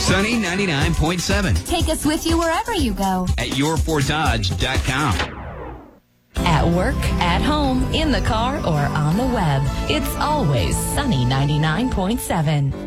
Sunny 99.7. Take us with you wherever you go. At yourfortdodge.com. At work, at home, in the car, or on the web. It's always Sunny 99.7.